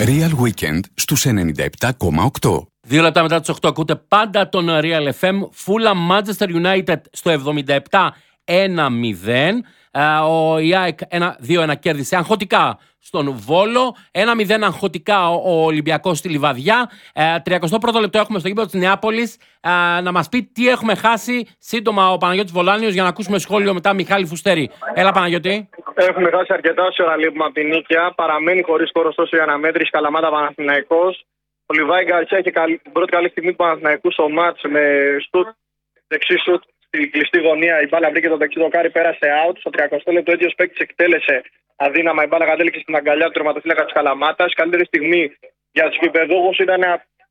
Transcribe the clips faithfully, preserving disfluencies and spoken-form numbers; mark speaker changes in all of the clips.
Speaker 1: Real Weekend στους ενενήντα επτά κόμμα οκτώ.
Speaker 2: Δύο λεπτά μετά τις οκτώ ακούτε πάντα τον Real εφ εμ. Fulham Manchester United στο εβδομήντα επτά ένα μηδέν. Ο η ΑΕΚ δύο ένα κέρδισε αγχωτικά στον Βόλο. ένα μηδέν αγχωτικά ο Ολυμπιακός στη Λιβαδιά. τριάντα πρώτο λεπτό έχουμε στο γήπεδο της Νεάπολης. Να μας πει τι έχουμε χάσει σύντομα ο Παναγιώτης Βολάνιος για να ακούσουμε σχόλιο μετά Μιχάλη Φουστέρη. Έλα Παναγιώτη.
Speaker 3: Έχουμε χάσει αρκετά όσο ώρα λείπουμε από την Νίκαια. Παραμένει χωρίς σκόρ τόσο η αναμέτρηση Καλαμάτα Παναθηναϊκός. Ο Λιβάη Γκαρσία είχε καλή, την πρώτη καλή στιγμή του Παναθηναϊκού στο μάτς με σουτ, δεξί σουτ στην κλειστή γωνία. Η μπάλα βρήκε το δεξί δοκάρι, πέρασε out. Στο τριακοστό λεπτό ο ίδιος παίκτης εκτέλεσε αδύναμα. Η μπάλα κατέληξε στην αγκαλιά του τερματοφύλακα της Καλαμάτας. Καλύτερη στιγμή για τους γηπεδούχους ήταν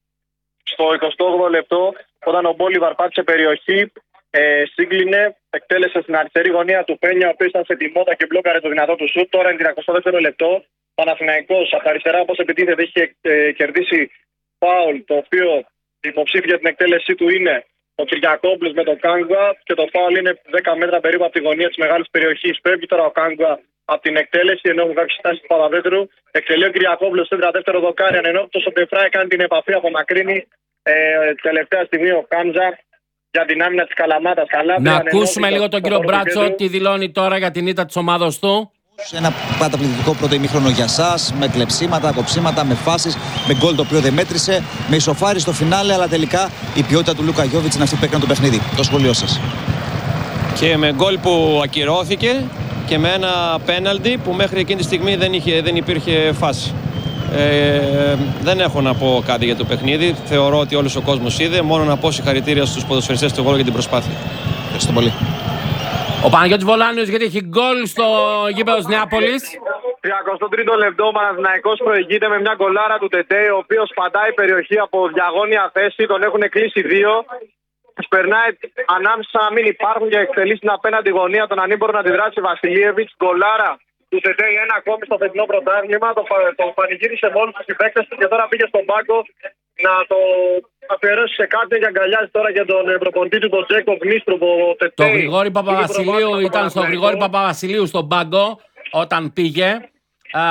Speaker 3: στο εικοστό όγδοο λεπτό όταν ο Μπόλιβαρ πάτησε περιοχή. Ε, σύγκλινε, εκτέλεσε στην αριστερή γωνία του Πένια, ο οποίος ήταν σε τιμότα και μπλόκαρε το δυνατό του σουτ. Τώρα είναι τριακοστό δεύτερο λεπτό. Παναθηναϊκός από τα αριστερά, όπως επιτίθεται, έχει ε, κερδίσει φάουλ, το οποίο υποψήφιο για την εκτέλεσή του είναι ο Κυριακόπουλος με τον Κάγκουα και το φάουλ είναι δέκα μέτρα περίπου από τη γωνία της μεγάλης περιοχής. Φεύγει τώρα ο Κάγκουα από την εκτέλεση, ενώ έχουν κάποιες στάσεις του Παπαδέτρου. Εκτελεί ο Κυριακόπουλος στο δεύτερο δοκάρι, ανενόπιτος ο Ντεφράι κάνει την επαφή από μακρύνη. Ε, τελευταία στιγμή ο Κάμζα για την άμυνα της Καλαμάτας.
Speaker 2: Να ακούσουμε λίγο τον κύριο Μπράτσο τι δηλώνει τώρα για την ήττα της ομάδος του.
Speaker 4: Ένα καταπληκτικό πρώτο ημίχρονο για σας, με κλεψίματα, κοψίματα, με φάσεις, με γκολ το οποίο δεν μέτρησε, με ισοφάρι στο φινάλε, αλλά τελικά η ποιότητα του Λούκα Γιόβιτς είναι αυτή που έκανε το παιχνίδι. Το σχόλιο σας.
Speaker 5: Και με γκολ που ακυρώθηκε και με ένα πέναλτι που μέχρι εκείνη τη στιγμή δεν, είχε, δεν υπήρχε φάση. Ε, δεν έχω να πω κάτι για το παιχνίδι. Θεωρώ ότι όλος ο κόσμος είδε. Μόνο να πω συγχαρητήρια στους ποδοσφαιριστές του Βόλου για την προσπάθεια.
Speaker 4: Ευχαριστώ πολύ.
Speaker 2: Ο Παναγιώτης Βολάνιος γιατί έχει γκολ στο γήπεδο της Νεάπολης.
Speaker 3: τριακοστό τρίτο λεπτό ο Παναθηναϊκός προηγείται με μια γκολάρα του Τετέ, ο οποίος παντάει περιοχή από διαγώνια θέση. Τον έχουν κλείσει δύο. Τους περνάει ανάμεσα να μην υπάρχουν και εκτελεί στην απέναντι γωνία τον ανήμπορο να αντιδράσει Βασιλίεβιτς. Γκολάρα του Τετέ ένα ακόμη στο φετινό πρωτάθλημα. Το, το πανηγύρισε με όλους τους συμπαίκτες του και τώρα πήγε στον πάγκο να το αφιερώσει σε κάτι και αγκαλιάζει τώρα για τον προπονητή του, τον Τζέκο Γνίστρου.
Speaker 2: Το Γρηγόρη Παπαβασιλείου ήταν στο Γρηγόρη Παπαβασιλείου στον πάγκο όταν πήγε. Α,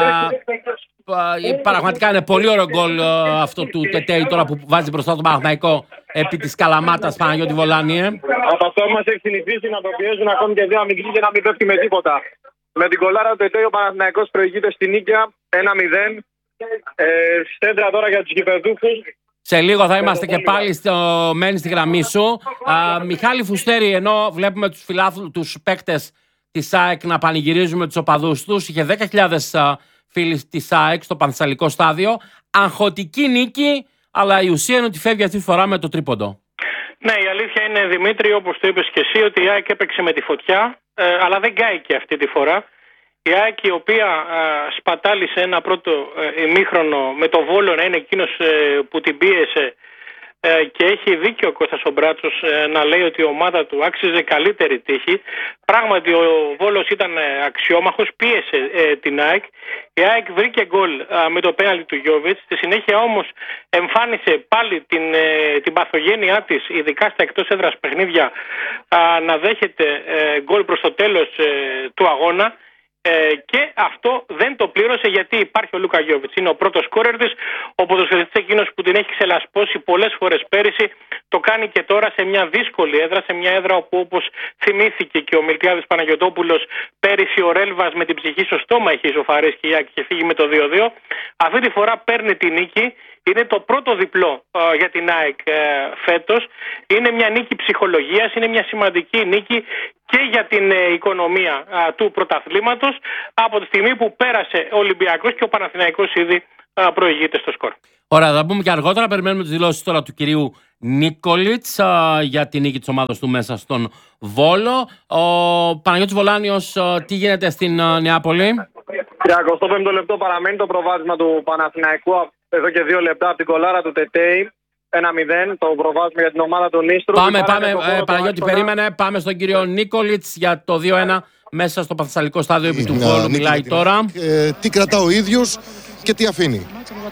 Speaker 2: πραγματικά είναι πολύ ωραίο γκολ αυτό του Τετέι τώρα που βάζει μπροστά τον Παναθηναϊκό επί της Καλαμάτας. Παναγιώτη Βολάνιε.
Speaker 3: Από αυτό μας έχει συνηθίσει να το πιέζουν ακόμη και δύο αμυντικοί και να μην πέφτει με τίποτα. Με την κολάρα του Τετέι ο Παναθηναϊκός προηγείται στη Νίκαια ένα μηδέν. Ε, Στέντρα τώρα για τους γηπεδούχους.
Speaker 2: Σε λίγο θα είμαστε και πάλι στο μένει στη γραμμή σου. Α, Μιχάλη Φουστέρη, ενώ βλέπουμε τους φιλάθλους, τους παίκτες της ΑΕΚ να πανηγυρίζουν με τους οπαδούς τους, είχε δέκα χιλιάδες φίλοι της ΑΕΚ στο Πανθεσσαλικό στάδιο. Αγχωτική νίκη, αλλά η ουσία είναι ότι φεύγει αυτή τη φορά με το τρίποντο.
Speaker 6: Ναι, η αλήθεια είναι, Δημήτρη, όπως το είπες και εσύ, ότι η ΑΕΚ έπαιξε με τη φωτιά, ε, αλλά δεν κάηκε αυτή τη φορά. Η ΑΕΚ, η οποία α, σπατάλησε ένα πρώτο ε, ημίχρονο με το Βόλο να είναι εκείνος ε, που την πίεσε ε, και έχει δίκιο ο Κώστας ο Μπράτσος ε, να λέει ότι η ομάδα του άξιζε καλύτερη τύχη. Πράγματι ο Βόλος ήταν ε, αξιόμαχος, πίεσε ε, την ΑΕΚ. Η ΑΕΚ βρήκε γκολ με το πέναλτι του Γιόβιτς. Στη συνέχεια όμως εμφάνισε πάλι την, ε, την παθογένειά της, ειδικά στα εκτός έδρας παιχνίδια, α, να δέχεται ε, γκολ προς το τέλος ε, του αγώνα. Ε, και αυτό δεν το πλήρωσε γιατί υπάρχει ο Λούκα Γιόβιτς. Είναι ο πρώτος σκόρερ της, ο ποδοσφαιριστής εκείνος που την έχει ξελασπώσει πολλές φορές πέρυσι. Το κάνει και τώρα σε μια δύσκολη έδρα, σε μια έδρα όπου, όπως θυμήθηκε και ο Μιλτιάδης Παναγιωτόπουλος, πέρυσι ο Ρέλβας με την ψυχή στο στόμα είχε ισοφαρίσει και η ΑΕΚ είχε φύγει με το δύο δύο. Αυτή τη φορά παίρνει τη νίκη. Είναι το πρώτο διπλό uh, για την ΑΕΚ uh, φέτος. Είναι μια νίκη ψυχολογίας, είναι μια σημαντική νίκη και για την uh, οικονομία uh, του πρωταθλήματος από τη στιγμή που πέρασε ο Ολυμπιακός και ο Παναθηναϊκός ήδη uh, προηγείται στο σκορ.
Speaker 2: Ωραία, θα πούμε και αργότερα. Περιμένουμε τις δηλώσεις τώρα του κυρίου Νίκολιτς uh, για την νίκη της ομάδας του μέσα στον Βόλο. Ο Παναγιώτης Βολάνιος, uh, τι γίνεται στην uh, Νεάπολη?
Speaker 3: τριακοστό πέμπτο λεπτό παραμένει το προβάδισμα του Παναθηναϊκού εδώ και δύο λεπτά από την κολάρα του Τετέι. ένα μηδέν το προβάδισμα για την ομάδα του Νίστρου.
Speaker 2: Πάμε, πάμε, ε, Παναγιώτη, περίμενε. Πάμε στον κύριο Νίκολιτς για το δύο ένα μέσα στο Πανθεσσαλικό στάδιο επί του Βόλου. Μιλάει τώρα.
Speaker 7: Ε, τι κρατά ο ίδιος και τι αφήνει.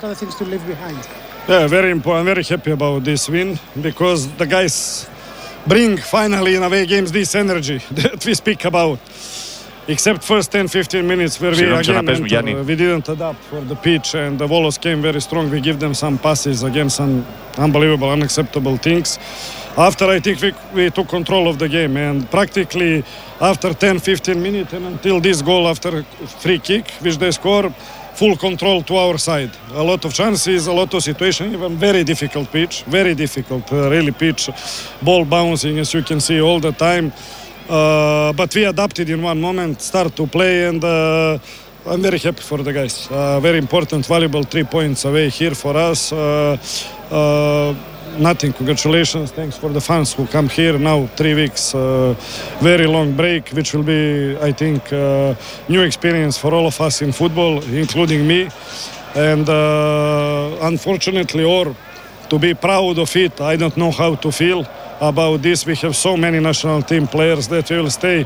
Speaker 8: Yeah, very important. I'm very happy about this win because the guys bring finally in away games this energy that we speak about. except first ten fifteen minutes where we again enter, we didn't adapt for the pitch and the Volos came very strong. We give them some passes, again some unbelievable, unacceptable things. After I think we, we took control of the game, and practically after ten fifteen minutes and until this goal after free kick which they score, full control to our side. A lot of chances, a lot of situations, even very difficult pitch, very difficult, uh, really pitch, ball bouncing as you can see all the time. Uh, but we adapted in one moment, start to play, and uh, I'm very happy for the guys. Uh, very important, valuable three points away here for us. Uh, uh, Nothing. Congratulations. Thanks for the fans who come here now. Three weeks, uh, very long break, which will be, I think, uh, new experience for all of us in football, including me. And uh, unfortunately, or to be proud of it, I don't know how to feel about this. We have so many national team players that will stay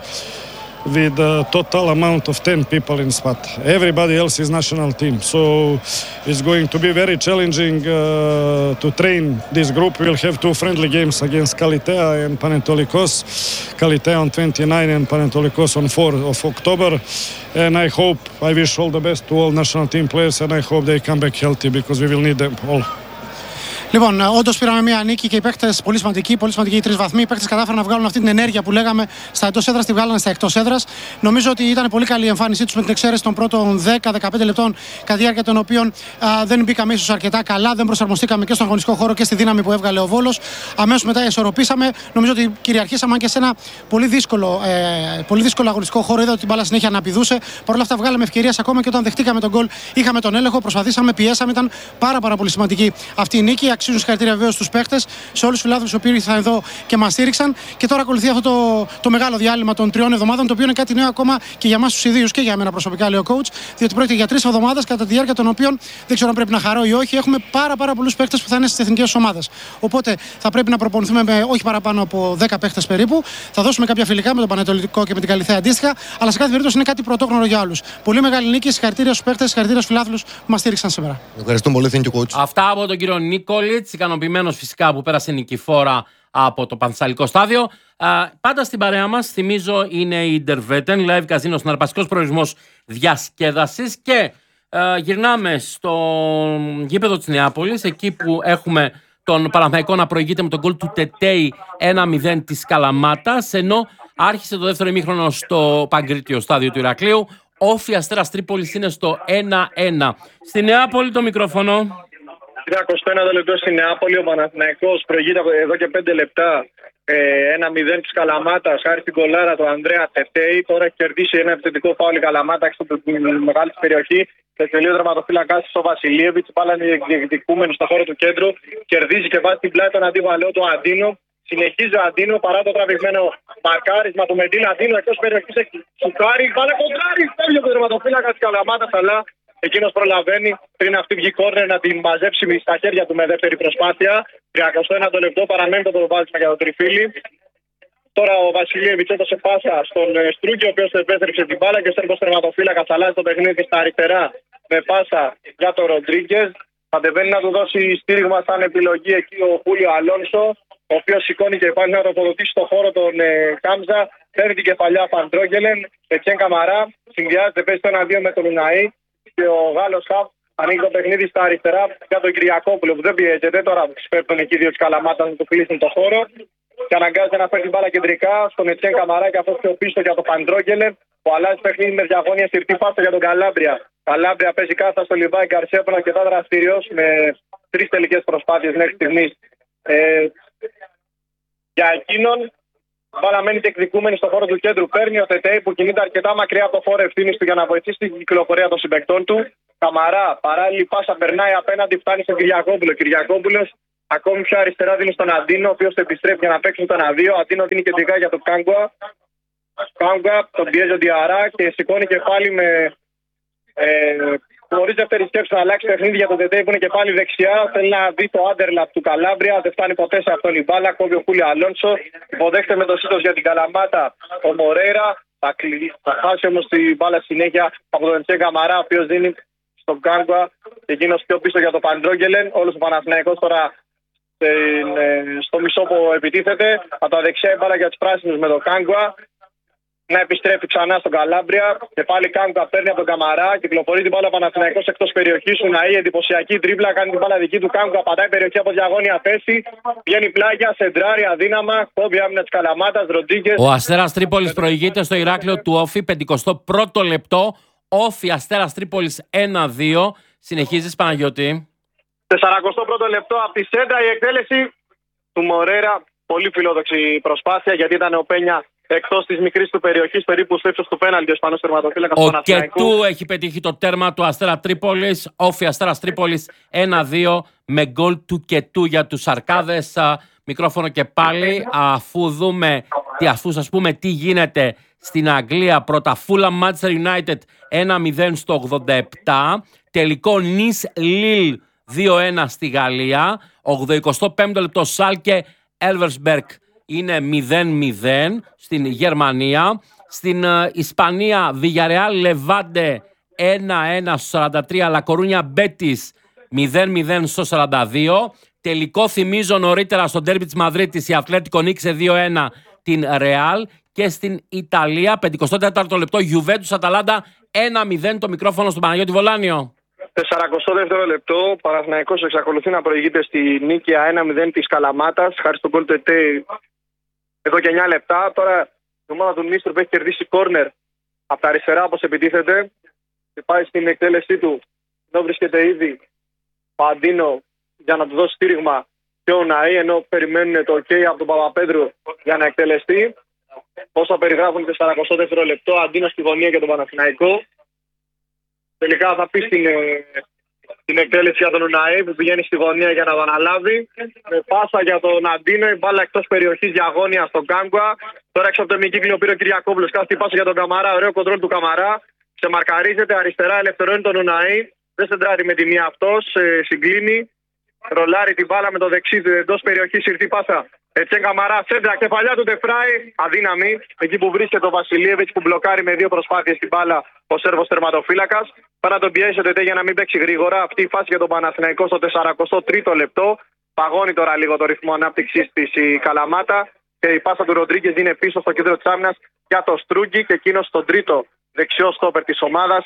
Speaker 8: with a total amount of ten people in spot. Everybody else is national team. So it's going to be very challenging uh, to train this group. We'll have two friendly games against Kalitea and Panetolikos. Kalitea on twenty-nine and Panetolikos on fourth of October. And I hope, I wish all the best to all national team players and I hope they come back healthy because we will need them all.
Speaker 9: Λοιπόν, όντως πήραμε μια νίκη και οι παίκτες πολύ σημαντικοί, πολύ σημαντικοί οι τρεις βαθμοί. Οι παίκτες κατάφεραν να βγάλουν αυτή την ενέργεια που λέγαμε στα εντός έδρας, τη βγάλανε στα εκτός έδρας. Νομίζω ότι ήταν πολύ καλή η εμφάνισή τους με την εξαίρεση των πρώτων δέκα με δεκαπέντε λεπτών, κατά τη διάρκεια των οποίων α, δεν μπήκαμε ίσως αρκετά καλά, δεν προσαρμοστήκαμε και στον αγωνιστικό χώρο και στη δύναμη που έβγαλε ο Βόλος. Αμέσως μετά ισορροπήσαμε. Νομίζω ότι κυριαρχήσαμε και σε ένα πολύ δύσκολο, ε, πολύ δύσκολο αγωνιστικό χώρο. Είδα ότι την μπάλα συνέχεια αναπηδούσε. Παρ' όλα αυτά βγάλαμε ευκαιρίες ακόμα και όταν δεχτήκαμε τον γκολ. Είχαμε τον έλεγχο, προσπαθήσαμε, πιέσαμε. Ήταν πάρα, πάρα πολύ σημαντική αυτή η νίκη. Αξίζουν συγχαρητήρια βεβαίως στους παίκτες, σε όλους τους φιλάθλους που ήρθαν εδώ και μας στήριξαν. Και τώρα ακολουθεί αυτό το, το μεγάλο διάλειμμα των τριών εβδομάδων, το οποίο είναι κάτι νέο ακόμα και για εμάς τους ιδίους και για μένα προσωπικά, λέει ο coach, διότι πρόκειται για τρεις εβδομάδες κατά τη διάρκεια των οποίων δεν ξέρω αν πρέπει να χαρώ ή όχι. Έχουμε πάρα, πάρα πολλούς παίκτες που θα είναι στις εθνικές ομάδες. Οπότε θα πρέπει να προπονηθούμε με όχι παραπάνω από δέκα παίκτες περίπου. Θα δώσουμε κάποια φιλικά με τον Πανετολικό και με την Καλιθέα αντίστοιχα, αλλά σε κάθε περίπτωση είναι κάτι πρωτόγνωρο για όλους. Πολύ μεγάλη νίκη, συγχαρητήρια στους παίκτες, συγχαρητήρια στους φιλάθλους που μας στήριξαν σήμερα.
Speaker 7: Ευχαριστούμε πολύ, thank you, coach.
Speaker 2: Αυτά από τον κύριο Νίκολιτς, ικανοποιημένος φυσικά που πέρασε νικηφόρα από το Πανθεσσαλικό στάδιο. Α, πάντα στην παρέα μας, θυμίζω, είναι η Derveten, live καζίνο, συναρπαστικός προορισμός διασκέδασης και α, γυρνάμε στο γήπεδο της Νεάπολης, εκεί που έχουμε τον Παναθηναϊκό να προηγείται με τον γκολ του Τετέι ένα μηδέν της Καλαμάτας, ενώ άρχισε το δεύτερο ημίχρονο στο Παγκρίτιο στάδιο του Ηρακλείου. Όφι Αστέρας Τρίπολης είναι στο ένα ένα. Στη Νεάπολη το μικρόφωνο.
Speaker 3: τριακοστό ένα λεπτό στη Νεάπολη, ο Παναθηναϊκός προηγείται εδώ και πέντε λεπτά ένα μηδέν της Καλαμάτας, χάρη στην κολάρα του Ανδρέα Τετέι. Τώρα έχει κερδίσει ένα επιθετικό φάουλ η Καλαμάτα στην μεγάλη περιοχή. Σε τελείο δραματοφύλακα ο Βασιλίεβιτς, πάλα είναι διεκδικούμενο στο χώρο του κέντρου. Κερδίζει και βάζει την πλάτη τον αντίβαλό του Αντίνο. Συνεχίζει ο Αντίνο παρά το τραβηγμένο μαρκάρισμα του Μεντίν. Αντίνο εκτός περιοχής έχει σουκάρει. Πάλα κοντράρει. Φεύγει ο δραματοφύλακα της Καλαμάτας, αλλά εκείνος προλαβαίνει πριν αυτή βγει κόρνερ να την μαζέψει στα χέρια του με δεύτερη προσπάθεια. τριακοστό ένα λεπτό παραμένει το προβάδισμα για το τριφύλι. Τώρα ο Βασιλίεβιτς έδωσε πάσα στον Στρούγκη, ο οποίος επέστρεψε την μπάλα και ο Σέρβος τερματοφύλακας αλλάζει το παιχνίδι στα αριστερά με πάσα για τον Ροντρίγκες. Αντεβαίνει να του δώσει στήριγμα σαν επιλογή εκεί ο Χούλιο Αλόνσο, ο οποίος σηκώνει και πάλι να τροφοδοτήσει στο χώρο τον ε, Κάμζα. Παίρνει την κεφαλιά Φαντρόγγελεν. Ετσέν Καμαρά συνδυάζεται, παίζει το ένα δύο με τον Ουναή. Και ο Γάλλος Χαβ ανοίγει το παιχνίδι στα αριστερά για τον Κυριακόπουλο που δεν πιέζεται. Τώρα ξυπέπτουν εκεί δύο της Καλαμάτας να του κλείσουν το χώρο. Και αναγκάζεται να φέρει την μπάλα κεντρικά στον Ετσέν Καμαρά και αυτό πιο πίσω για τον Φαντρόγγελεν που αλλάζει παιχνίδι με διαγώνια συρτή πάσα για τον Καλάμπρια. Καλάμπρια παίζει κάθετα στο Λιβάη Γκαρσία που είναι αρκετά δραστηριος με τρεις τελικές προσπάθειες μέχρι στιγμής. Ε, για εκείνον, μπάλα μένει διεκδικούμενη στο χώρο του κέντρου. Παίρνει ο Τετέι που κινείται αρκετά μακριά από το χώρο ευθύνης του για να βοηθήσει την κυκλοφορία των συμπαικτών του. Καμαρά, παράλληλη πάσα περνάει απέναντι, φτάνει στον Κυριακόπουλο. Κυριακόπουλος ακόμη πιο αριστερά δίνει στον Αντίνο, ο οποίος το επιστρέφει για να παίξει τον Αδίο. Αντίνο δίνει κεντρικά για τον Κάγκουα. Κάγκουα τον πιέζει ο Διαρά και σηκώνει και πάλι με. Ε, Χωρίς δεύτερη σκέψη να αλλάξει παιχνίδι για τον Τετέι που είναι και πάλι δεξιά. Θέλει να δει το άντερλαπ του Καλάμπρια. Δεν φτάνει ποτέ σε αυτόν η μπάλα. Κόβει ο Χούλιο Αλόνσο. Υποδέχεται με το σύντος για την Καλαμάτα ο Μορέιρα. Θα, θα χάσει όμως την μπάλα συνέχεια από τον Ετσέν Καμαρά, ο οποίος δίνει στον Κάγκουα και εκείνος πιο πίσω για τον Παντρόγγελεν. Όλος ο Παναθηναϊκός τώρα στο μισό που επιτίθεται. Από τα δεξιά η μπάλα για τους πράσινους με τον Κάγκουα. να επιστρέφει ξανά στον Καλάμπρια. Και πάλι Κάγκουα παίρνει από τον Καμαρά. Κυκλοφορεί την μπάλα Παναθηναϊκός εκτός περιοχής. Ουναή, εντυπωσιακή τρίπλα. Κάνει την μπάλα δική του Κάγκουα. Πατάει περιοχή από διαγώνια θέση. Βγαίνει πλάγια, σεντράρει αδύναμα. Κόβει άμυνα της Καλαμάτας. Ροντρίγκες.
Speaker 2: Ο Αστέρας Τρίπολης προηγείται στο Ηράκλειο του Όφη. πενηκοστό πρώτο λεπτό. Όφη Αστέρας Τρίπολης ένα δύο. Συνεχίζεις, Παναγιώτη.
Speaker 3: σαρανταεστό πρώτο λεπτό από τη σέντρα η εκτέλεση του Μορέρα. Πολύ φιλόδοξη προσπάθεια γιατί ήταν ο Πένια εκτός της μικρής του περιοχής, περίπου στο ύψος του πέναλτι ο Ισπανός τερματοφύλακας του Παναθηναϊκού.
Speaker 2: Ο Κετού έχει πετύχει το τέρμα του Αστέρα Τρίπολης. Όφη Αστέρας Τρίπολης ένα δύο με γκολ του Κετού για τους Αρκάδες. Μικρόφωνο και πάλι, αφού δούμε, τι, αφού σας πούμε τι γίνεται στην Αγγλία. Πρώτα Fulham Manchester United ένα μηδέν στο ογδόντα επτά. Τελικό Nice Lille δύο ένα στη Γαλλία. ογδοηκοστό πέμπτο λεπτό Σάλκε Elversberg είναι μηδέν μηδέν στην Γερμανία. Στην uh, Ισπανία Villarreal Levante ένα ένα στο σαράντα τρία. La Coruña Betis μηδέν μηδέν στο σαράντα δύο. Τελικό θυμίζω νωρίτερα στο ντέρμπι της Μαδρίτης η Ατλέτικο νίκησε δύο ένα την Real. Και στην Ιταλία πενηκοστό τέταρτο λεπτό Juventus Αταλάντα ένα μηδέν. Το μικρόφωνο στον Παναγιώτη Βολάνιο.
Speaker 3: σαρανταεστό δεύτερο λεπτό, ο Παναθηναϊκός εξακολουθεί να προηγείται στη νίκη ένα μηδέν της Καλαμάτας, χάρη στον γκολ του ΕΤΕ εδώ και εννιά λεπτά. Τώρα η ομάδα του Νίστρου που έχει κερδίσει κόρνερ από τα αριστερά όπως επιτίθεται και πάει στην εκτέλεσή του. Εδώ βρίσκεται ήδη ο Αντίνο για να του δώσει στήριγμα και ο Ναή, ενώ περιμένουν το OK από τον Παπαπέτρου για να εκτελεστεί. Όσα περιγράφουν και σαρανταεστό δεύτερο λεπτό, Αντίνο στη γωνία για τον Παναθηναϊκό. Τελικά θα πει στην, την εκτέλεση για τον Ουναή που πηγαίνει στη γωνία για να το αναλάβει. Με πάσα για τον Αντίνο, η μπάλα εκτός περιοχής διαγώνια στον Κάγκουα. Τώρα έξω από το ημικύκλιο πήρε ο Κυριακόπουλος. Κάθεται πάσα για τον Καμαρά, ωραίο κοντρόλ του Καμαρά. Ξεμαρκαρίζεται αριστερά, ελευθερώνει τον Ουναή. Δεν σεντράρει με τη μία αυτός, συγκλίνει. Ρολάρει την μπάλα με το δεξί εντός περιοχής, ήρθει πάσα. Ετσέν Καμαρά, σέντρα, κεφαλιά του Ντεφράι, αδύναμη. Εκεί που βρίσκεται ο Βασιλίεβιτς που μπλοκάρει με δύο προσπάθειες την μπάλα ο Σέρβος τερματοφύλακας. Πάει να τον πιέσει ο Τετέ για να μην παίξει γρήγορα. Αυτή η φάση για τον Παναθηναϊκό στο σαρανταεστό τρίτο λεπτό. Παγώνει τώρα λίγο το ρυθμό ανάπτυξης της η Καλαμάτα. Και η πάσα του Ροντρίγκες είναι πίσω στο κέντρο της άμυνας για το Στρούγκι και εκείνος στον τρίτο δεξιό στόπερ της ομάδας.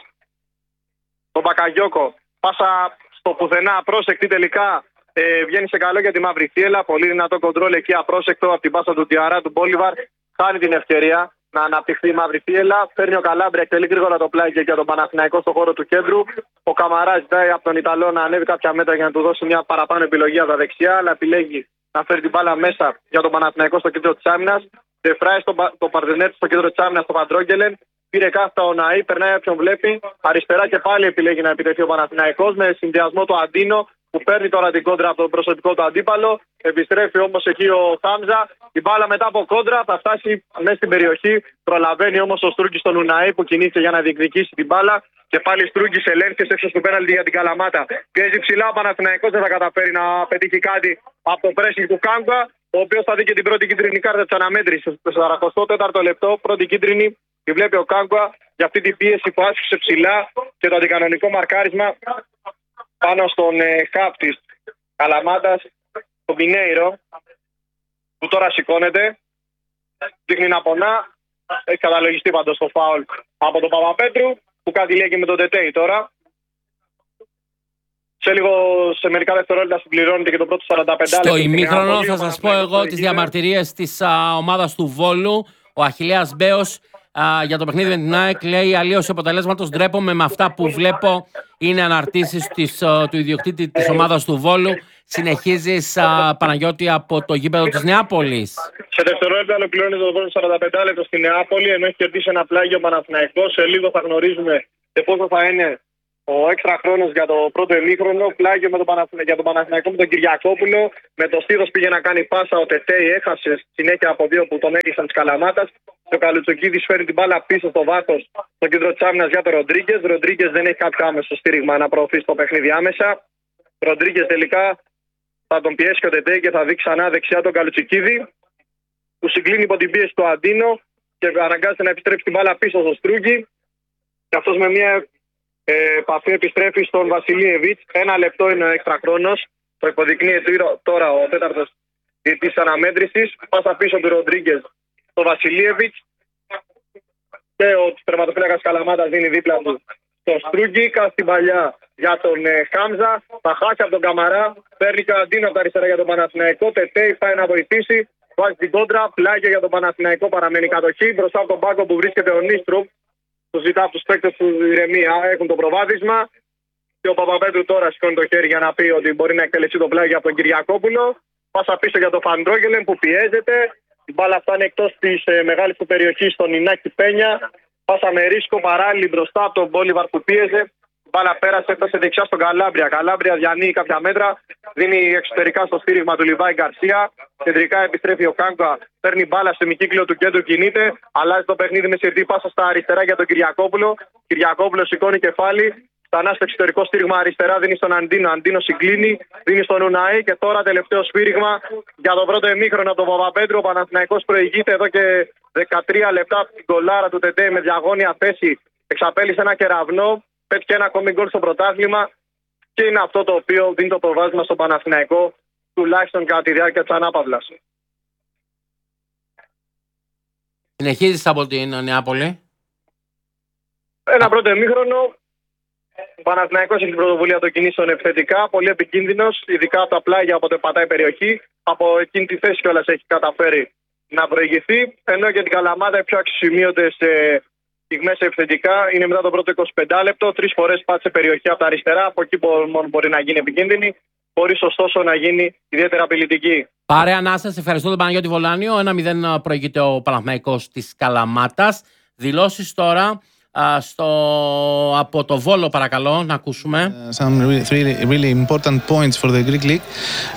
Speaker 3: Τον Μπακαγιώκο. Πάσα στο πουθενά, πρόσεκτη τελικά. Ε, βγαίνει σε καλό για τη μαύρη θύελα. Πολύ δυνατό κοντρόλ εκεί, απρόσεκτο από την πάσα του Τιαρά του Μπόλιβαρ. Χάνει την ευκαιρία να αναπτυχθεί η μαύρη θύελα. Παίρνει ο Καλάμπρια, εκτελεί γρήγορα το πλάγι για τον Παναθηναϊκό στο χώρο του κέντρου. Ο Καμαρά ζητάει από τον Ιταλό να ανέβει κάποια μέτρα για να του δώσει μια παραπάνω επιλογή από τα δεξιά, αλλά επιλέγει να φέρει την μπάλα μέσα για τον Παναθηναϊκό στο κέντρο τη άμυνας. Δεφράει στο, το Παρδενέτ στο κέντρο τη άμυνας, στον Παντρόγγελεν. Πήρε κάθετα ο Ναή, περνάει όποιον βλέπει. Αριστερά και πάλι επιλέγει να επιτεθεί ο Παναθηναϊκός με συνδυασμό του Αντίνο που παίρνει τώρα την κόντρα από τον προσωπικό του αντίπαλο. Επιστρέφει όμως εκεί ο Χάμζα. Η μπάλα μετά από κόντρα θα φτάσει μέσα στην περιοχή. Προλαβαίνει όμως ο Στρούγκης στον Ουναή που κινείται για να διεκδικήσει την μπάλα. Και πάλι Στρούγκης ελέγχεται έξω στο πέναλτι για την Καλαμάτα. Πιέζει ψηλά ο Παναθηναϊκός, δεν θα καταφέρει να πετύχει κάτι από το pressing του Κάγκουα, ο οποίος θα δει και την πρώτη κίτρινη κάρτα της αναμέτρησης. Στο σαρανταεστό τέταρτο λεπτό, πρώτη κίτρινη. Τη βλέπει ο Κάγκουα για αυτή την πίεση που άσκησε ψηλά και το αντικανονικό μαρκάρισμα πάνω στον ε, χαπ της Καλαμάτας, τον Πινέιρο, που τώρα σηκώνεται, δείχνει να πονά. Έχει καταλογιστεί πάντως το φάουλ από τον Παπαπέτρου, που κάτι λέει και με τον Τετέι τώρα. Σε λίγο, σε μερικά δευτερόλεπτα συμπληρώνεται και το πρώτο σαράντα πέντε λεπτό.
Speaker 2: Στο ημίχρονο θα σας πω εγώ τις διαμαρτυρίες της α, ομάδας του Βόλου. Ο Αχιλλέας Μπέος α, για το παιχνίδι με την ΑΕΚ λέει: αλλίως αποτελέσματος, ντρέπομαι με αυτά που βλέπω. Είναι αναρτήσεις της, α, του ιδιοκτήτη της ομάδας του Βόλου. Συνεχίζεις, α, Παναγιώτη, από το γήπεδο της Νεάπολης.
Speaker 3: Σε δευτερόλεπτα ολοκληρώνει το πρώτο σαράντα πέντε λεπτό στη Νεάπολη, ενώ έχει κερδίσει ένα πλάγιο Παναθηναϊκός. Σε λίγο θα γνωρίζουμε και πόσο θα είναι ο έξτρα χρόνος για το πρώτο ημίχρονο. Πλάγιο με τον Παναθηνα... για τον Παναθηναϊκό με τον Κυριακόπουλο. Με το στήθος πήγε να κάνει πάσα. Ο Τετέι έχασε συνέχεια από δύο που τον έκλεισαν τη Καλαμάτας. Ο Καλουτσοκίδης φέρνει την μπάλα πίσω στο βάθος στο κέντρο της άμυνας για τον Ροντρίγκες. Ροντρίγκες δεν έχει κάποιο άμεσο στήριγμα να προωθήσει το παιχνίδι άμεσα. Ροντρίγκες τελικά θα τον πιέσει και ο Τετέι και θα δει ξανά δεξιά τον Καλουτσοκίδη, που συγκλίνει υπό την πίεση του Αντίνο και αναγκάζεται να επιστρέψει την μπάλα πίσω στο Στρούγκι. Και αυτός με μια ε, επαφή επιστρέφει στον Βασιλίεβιτς. Ένα λεπτό είναι ο έξτρα χρόνος. Το υποδεικνύει τώρα ο τέταρτος της αναμέτρησης. Πάσα πίσω του Ροντρίγκες στο Βασιλίεβιτς. και ο τερματοφύλακας Καλαμάτας δίνει δίπλα του τον Στρούγκη. Κάτω στην παλιά για τον ε, Χάμζα. Θα χάσει από τον Καμαρά. Παίρνει και ο Αντίνο από τα αριστερά για τον Παναθηναϊκό. Τετέι πάει να βοηθήσει. Βάζει την κόντρα. Πλάγιο για τον Παναθηναϊκό. Παραμένει κατοχή. Μπροστά από τον πάγκο που βρίσκεται ο Νίστρου. Του ζητά από του παίκτες του ηρεμία. Έχουν το προβάδισμα. Και ο Παπαπέτρου τώρα σηκώνει το χέρι για να πει ότι μπορεί να εκτελεστεί το πλάγιο από τον Κυριακόπουλο. Πάσα πίσω για τον Φαντρόγελεν που πιέζεται. Η μπάλα φτάνει εκτός της ε, μεγάλης του περιοχής στον Ινάκη Πένια. Πάσα με ρίσκο παράλληλη μπροστά από τον Μπόλιβαρ που πίεζε. Η μπάλα πέρασε, έφτασε δεξιά στον Καλάμπρια. Καλάμπρια διανύει κάποια μέτρα. Δίνει εξωτερικά στο στήριγμα του Λιβάη Γκαρσία. Κεντρικά επιστρέφει ο Κάνκα. Παίρνει μπάλα στο ημικύκλιο του κέντρου, κινείται. Αλλάζει το παιχνίδι με συρτή πάσα στα αριστερά για τον Κυριακόπουλο. Κυριακόπουλο σηκώνει κεφάλι. Ξανά στο εξωτερικό στήριγμα αριστερά δίνει στον Αντίνο. Αντίνο συγκλίνει, δίνει στον Ουναή και τώρα τελευταίο σφύριγμα για το πρώτο ημίχρονο από τον Παπαπέτρου. Ο Παναθηναϊκός προηγείται εδώ και δεκατρία λεπτά από την κολάρα του Τεντέ με διαγώνια θέση. Εξαπέλυσε ένα κεραυνό, πέτυχε ένα ακόμη γκολ στο πρωτάθλημα και είναι αυτό το οποίο δίνει το προβάδισμα στον Παναθηναϊκό, τουλάχιστον κατά τη διάρκεια της ανάπαυλας.
Speaker 2: Συνεχίζεις από την Νεάπολη.
Speaker 3: Ένα πρώτο ημίχρονο. Ο Παναθηναϊκός έχει την πρωτοβουλία των κινήσεων επιθετικά, πολύ επικίνδυνος, ειδικά από τα πλάγια όποτε πατάει περιοχή. Από εκείνη τη θέση κιόλας έχει καταφέρει να προηγηθεί. Ενώ για την Καλαμάτα οι πιο αξιοσημείωτες στιγμές επιθετικά είναι μετά το πρώτο εικοσιπέντε λεπτό. Τρεις φορές πάτησε περιοχή από τα αριστερά, από εκεί μόνο μπορεί να γίνει επικίνδυνη, χωρίς ωστόσο να γίνει ιδιαίτερα απειλητική.
Speaker 2: Πάρε ανάσταση, ευχαριστώ τον Παναγιώτη Βολάνιο. ένα μηδέν προηγείται ο Παναθηναϊκός της Καλαμάτας. Δηλώσεις τώρα. Στο, από το Βόλο παρακαλώ να ακούσουμε.
Speaker 10: Uh, some really, really important points for the Greek League.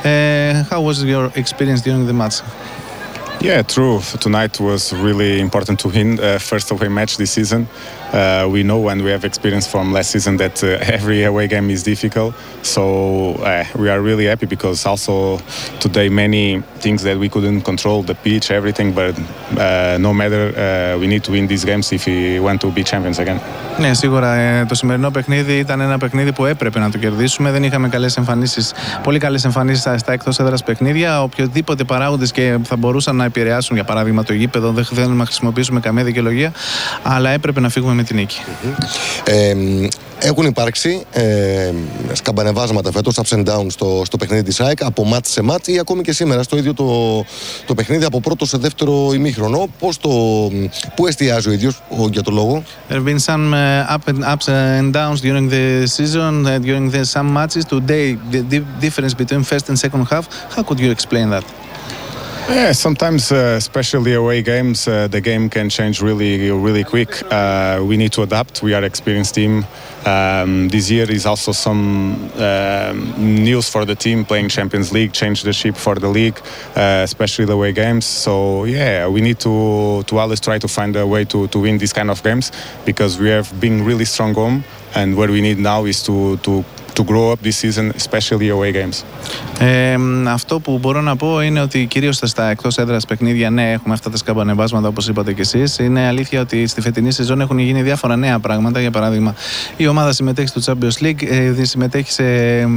Speaker 10: Uh, how was your experience during the match?
Speaker 11: Yeah, true. Tonight was really important to win uh, first away match this season. Uh, we know and we have experience from last season that uh, every away game is difficult. So uh, we are really happy because also today many things that we couldn't control, the pitch, everything, but uh, no matter, uh, we need to win these games if we want to be champions again.
Speaker 10: Ναι, σίγουρα το σημερινό παιχνίδι ήταν ένα παιχνίδι που έπρεπε να το κερδίσουμε. Δεν είχαμε καλές εμφανίσεις, πολύ καλές εμφανίσεις στα εκτός έδρας παιχνίδια. Οποιοδήποτε παράγοντες και θα μπορούσαν να επηρεάσουν, για παράδειγμα το γήπεδο, δεν θέλουμε να χρησιμοποιήσουμε καμία δικαιολογία, αλλά έπρεπε να φύγουμε με την νίκη.
Speaker 7: Mm-hmm. Ε, έχουν υπάρξει ε, σκαμπανεβάσματα φέτος, ups and downs στο, στο παιχνίδι της ΑΕΚ, από μάτς σε μάτς ή ακόμη και σήμερα στο ίδιο το, το παιχνίδι, από πρώτο σε δεύτερο ημίχρονο. Πώς το, πού εστιάζει ο ίδιος ο, για το λόγο?
Speaker 10: There have been some uh, up and, ups and downs during the season, uh, during the, some matches. Today, the, the difference between first and second half, how could you explain that?
Speaker 11: Yeah, sometimes, uh, especially away games, uh, the game can change really, really quick. Uh, we need to adapt. We are an experienced team. Um, this year is also some uh, news for the team playing Champions League, change the shape for the league, uh, especially the away games. So yeah, we need to to always try to find a way to to win these kind of games because we have been really strong home, and what we need now is to to to grow up this season, especially away games.
Speaker 10: Ε, αυτό που μπορώ να πω είναι ότι κυρίως στα εκτός έδρας παιχνίδια, ναι, έχουμε αυτά τα σκαμπανεβάσματα όπως είπατε και εσείς. Είναι αλήθεια ότι στη φετινή σεζόν έχουν γίνει διάφορα νέα πράγματα. Για παράδειγμα, η ομάδα συμμετέχει στο Champions League, ε, συμμετέχει, σε,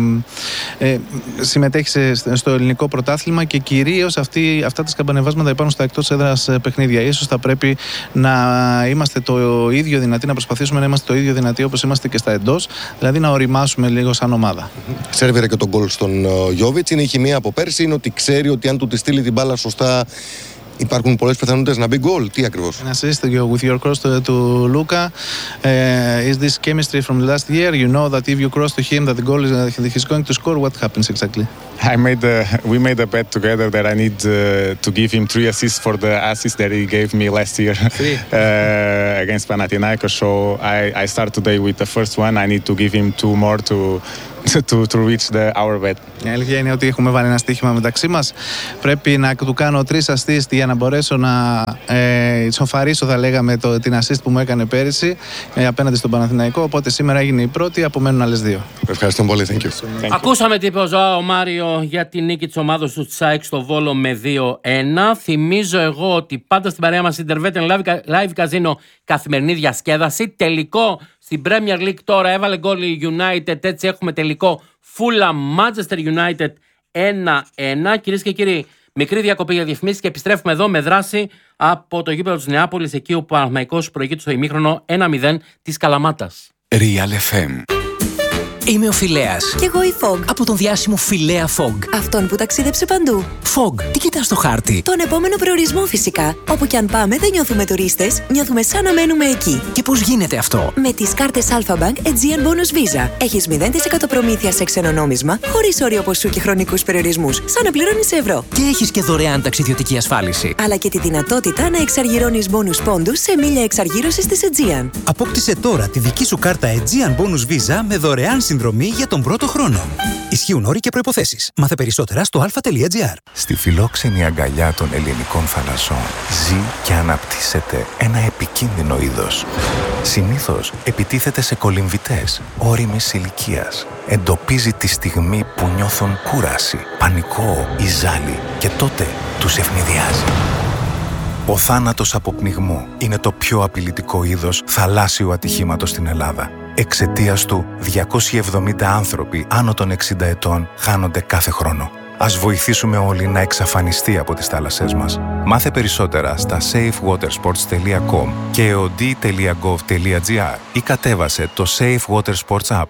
Speaker 10: ε, συμμετέχει σε, στο ελληνικό πρωτάθλημα και κυρίως αυτοί, αυτά τα σκαμπανεβάσματα υπάρχουν στα εκτός έδρας παιχνίδια. Ίσως θα πρέπει να είμαστε το ίδιο δυνατοί, να προσπαθήσουμε να είμαστε το ίδιο δυνατοί όπως είμαστε και στα εντός, δηλαδή να οριμάσουμε λίγο σαν ομάδα.
Speaker 7: Σέρβιρε και τον γκολ στον Γιόβιτς. Είναι η χημεία από πέρσι, είναι ότι ξέρει ότι αν του τη στείλει την μπάλα σωστά υπάρχουν πολλές πιθανότητες να μπει γκολ. Τι ακριβώς?
Speaker 10: An assist with your cross to, to Luka. Uh, is this chemistry from last year? You know that if you cross to him that the goal is uh, he's going to score. What happens exactly?
Speaker 11: I made a, we made a bet together that I need uh, to give him three assists for the assist that he gave me last year uh, against Panathinaikos. So I, I start today with the first one. I need to give him two more to to, to reach the our bet.
Speaker 10: Η αλήθεια είναι ότι έχουμε βάλει ένα στοίχημα μεταξύ μας. Πρέπει να του κάνω τρεις assist για να μπορέσω να ε, ισοφαρίσω, θα λέγαμε, το, την assist που μου έκανε πέρυσι ε, απέναντι στον Παναθηναϊκό. Οπότε σήμερα έγινε η πρώτη, απομένουν άλλες δύο.
Speaker 7: Ευχαριστώ πολύ. Thank you.
Speaker 2: Thank you. Ακούσαμε τι είπε ο Ζωάο Μάριο για τη νίκη της ομάδας του Τσάικ στο Βόλο με δύο ένα. Θυμίζω εγώ ότι πάντα στην παρέα μας Ιντερβέτεν Live Casino, καθημερινή διασκέδαση. Τελικό στην Premier League τώρα έβαλε γκολ η United, έτσι έχουμε τελικό Fulham Manchester United ένα ένα. Κυρίες και κύριοι, Μικρή διακοπή για διαφημίσεις και επιστρέφουμε εδώ με δράση από το γήπεδο της Νεάπολης, εκεί ο Παναθηναϊκός προηγείται στο ημίχρονο ένα μηδέν της Καλαμάτας.
Speaker 1: Real εφ εμ.
Speaker 12: Είμαι ο Φιλέας.
Speaker 13: Κι εγώ η Fog.
Speaker 12: Από τον διάσημο Φιλέα Fog.
Speaker 13: Αυτόν που ταξίδεψε παντού.
Speaker 12: Fog, τι κοιτάς στο χάρτη?
Speaker 13: Τον επόμενο προορισμό φυσικά. Όπου κι αν πάμε δεν νιώθουμε τουρίστες, νιώθουμε σαν να μένουμε εκεί.
Speaker 12: Και πώς γίνεται αυτό?
Speaker 13: Με τις κάρτες Alpha Bank Aegean Bonus Visa. Έχεις μηδέν τοις εκατό προμήθεια σε ξένο νόμισμα, χωρίς όριο ποσού και χρονικούς περιορισμούς, σαν να πληρώνεις σε ευρώ.
Speaker 12: Και έχεις και δωρεάν ταξιδιωτική ασφάλιση.
Speaker 13: Αλλά και τη δυνατότητα να εξαργυρώνεις bonus πόντους σε μίλια εξαργύρωσης της Aegean.
Speaker 14: Απόκτησε τώρα τη δική σου κάρτα Aegean Bonus Visa με δωρεάν συνδρομή για τον πρώτο χρόνο. Ισχύουν όροι και προϋποθέσεις. Μάθε περισσότερα στο αλφα τελεία τζι άρ.
Speaker 15: Στη φιλόξενη αγκαλιά των ελληνικών θαλασσών ζει και αναπτύσσεται ένα επικίνδυνο είδος. Συνήθως επιτίθεται σε κολυμβητές όριμης ηλικίας. Εντοπίζει τη στιγμή που νιώθουν κούραση, πανικό ή ζάλι και τότε τους ευνηδιάζει. Ο θάνατος από πνιγμό είναι το πιο απειλητικό είδος θαλάσσιου ατυχήματος στην Ελλάδα. Εξαιτίας του, διακόσιοι εβδομήντα άνθρωποι άνω των εξήντα ετών χάνονται κάθε χρόνο. Ας βοηθήσουμε όλοι να εξαφανιστεί από τις θάλασσές μας. Μάθε περισσότερα στα safe water sports τελεία com και e o d τελεία gov τελεία g r ή κατέβασε το Safe Water Sports App.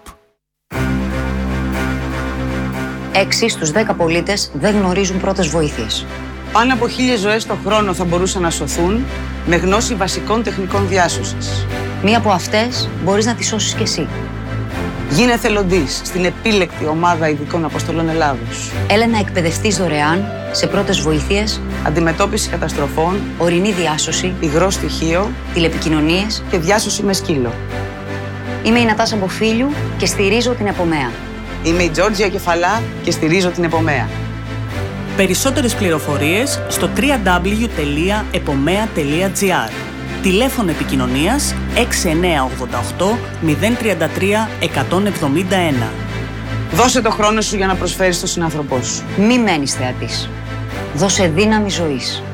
Speaker 16: Έξι στους δέκα πολίτες δεν γνωρίζουν πρώτες βοήθειες.
Speaker 17: Πάνω από χίλιες ζωές το χρόνο θα μπορούσαν να σωθούν με γνώση βασικών τεχνικών διάσωσης.
Speaker 16: Μία από αυτές μπορείς να τη σώσεις κι εσύ.
Speaker 17: Γίνε εθελοντής στην επίλεκτη ομάδα ειδικών αποστολών Ελλάδος.
Speaker 16: Έλα να εκπαιδευτείς δωρεάν σε πρώτες βοήθειες,
Speaker 17: αντιμετώπιση καταστροφών,
Speaker 16: ορεινή διάσωση,
Speaker 17: υγρό στοιχείο,
Speaker 16: τηλεπικοινωνίες
Speaker 17: και διάσωση με σκύλο.
Speaker 16: Είμαι η Νατάσα Μποφίλιου και στηρίζω την Επομέα.
Speaker 17: Είμαι η Τζόρτζια Κεφαλά και στηρίζω την Επομέα.
Speaker 18: Περισσότερες πληροφορίες στο double-u double-u double-u τελεία epomea τελεία τζι άρ. Τηλέφωνο επικοινωνίας έξι εννιά οκτώ οκτώ μηδέν τρία τρία εκατόν εβδομήντα ένα.
Speaker 17: Δώσε το χρόνο σου για να προσφέρεις στον συνάνθρωπό σου.
Speaker 16: Μη μένεις θεατής. Δώσε δύναμη ζωής.